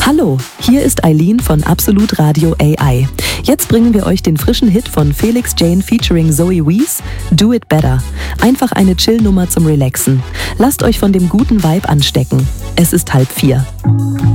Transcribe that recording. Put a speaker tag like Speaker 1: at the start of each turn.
Speaker 1: Hallo, hier ist Eileen von Absolut Radio AI. Jetzt bringen wir euch den frischen Hit von Felix Jane featuring Zoe Wees, Do It Better. Einfach eine Chill-Nummer zum Relaxen. Lasst euch von dem guten Vibe anstecken. Es ist 3:30.